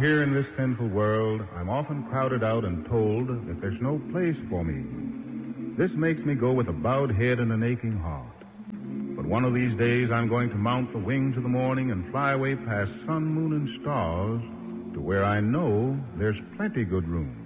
here in this sinful world, I'm often crowded out and told that there's no place for me. This makes me go with a bowed head and an aching heart. But one of these days I'm going to mount the wings of the morning and fly away past sun, moon, and stars to where I know there's plenty good room.